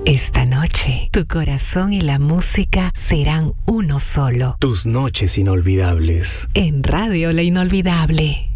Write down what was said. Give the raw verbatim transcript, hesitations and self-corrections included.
Esta noche, tu corazón y la música serán uno solo. Tus noches inolvidables. En Radio La Inolvidable.